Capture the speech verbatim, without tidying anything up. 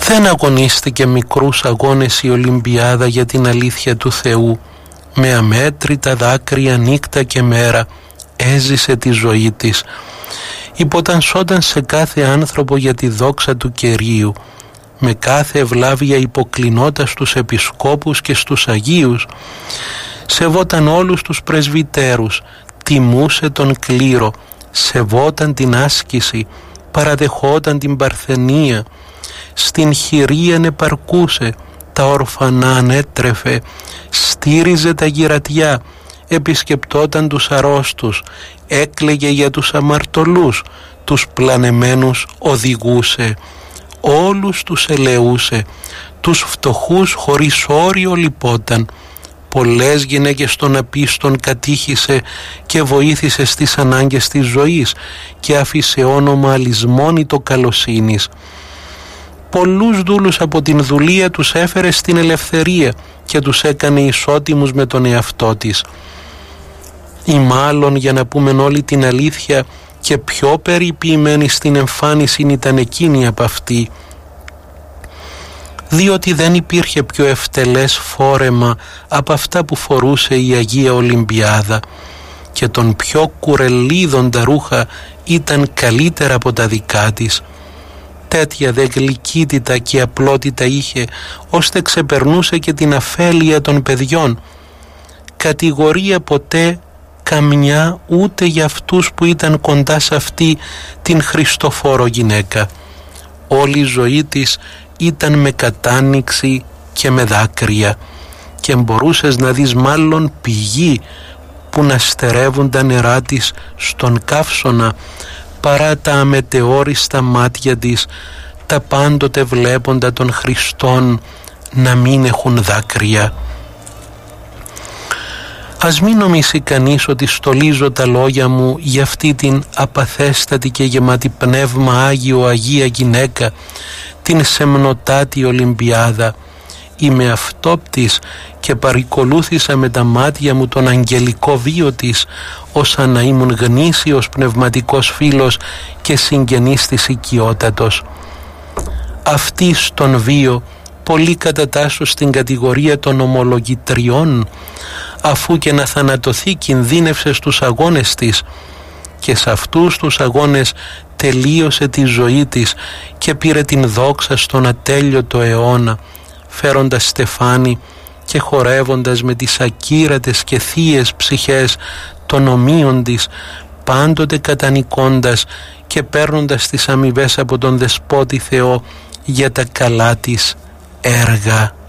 Δεν αγωνίστηκε μικρούς αγώνες η Ολυμπιάδα για την αλήθεια του Θεού. Με αμέτρητα δάκρυα νύχτα και μέρα έζησε τη ζωή της. Υποτανσόταν σε κάθε άνθρωπο για τη δόξα του Κυρίου. Με κάθε ευλάβεια υποκλεινόταν στους επισκόπους και στους Αγίους. Σεβόταν όλους τους πρεσβυτέρους, τιμούσε τον κλήρο, σεβόταν την άσκηση, παραδεχόταν την παρθενία. Στην χειρία επαρκούσε, τα ορφανά ανέτρεφε, στήριζε τα γυρατιά, επισκεπτόταν τους αρρώστους, έκλαιγε για τους αμαρτωλούς, τους πλανεμένους οδηγούσε, όλους τους ελεούσε, τους φτωχούς χωρίς όριο λυπόταν. Πολλές γυναίκες των απίστων κατήχησε και βοήθησε στις ανάγκες της ζωής και άφησε όνομα αλυσμόνητο καλοσύνης. Πολλούς δούλους από την δουλεία τους έφερε στην ελευθερία και τους έκανε ισότιμους με τον εαυτό της. Ή μάλλον, για να πούμε όλη την αλήθεια, και πιο περιποιημένη στην εμφάνιση ήταν εκείνη από αυτή, διότι δεν υπήρχε πιο ευτελές φόρεμα από αυτά που φορούσε η Αγία Ολυμπιάδα και τον πιο κουρελίδοντα ρούχα ήταν καλύτερα από τα δικά της. Τέτοια δε γλυκύτητα και απλότητα είχε, ώστε ξεπερνούσε και την αφέλεια των παιδιών. Κατηγορία ποτέ καμιά ούτε για αυτούς που ήταν κοντά σε αυτή την Χριστοφόρο γυναίκα. Όλη η ζωή της ήταν με κατάνοιξη και με δάκρυα και μπορούσες να δεις μάλλον πηγή που να στερεύουν τα νερά της στον καύσωνα παρά τα αμετεόριστα μάτια της, τα πάντοτε βλέποντα των Χριστών να μην έχουν δάκρυα. Ας μην νομίσει κανείς ότι στολίζω τα λόγια μου για αυτή την απαθέστατη και γεμάτη πνεύμα Άγιο Αγία γυναίκα, την σεμνοτάτη Ολυμπιάδα. Είμαι αυτόπτης και παρακολούθησα με τα μάτια μου τον αγγελικό βίο της, όσα να ήμουν γνήσιος πνευματικός φίλος και συγγενής της οικειότατος. Αυτή στον βίο πολύ κατατάσσω στην κατηγορία των ομολογητριών, αφού και να θανατωθεί κινδύνευσε στους αγώνες της και σε αυτούς τους αγώνες τελείωσε τη ζωή της και πήρε την δόξα στον ατέλειωτο αιώνα, φέροντας στεφάνι και χορεύοντας με τις ακύρατες και θείες ψυχές των ομοίων της, πάντοτε κατανικώντας και παίρνοντας τις αμοιβές από τον Δεσπότη Θεό για τα καλά της έργα.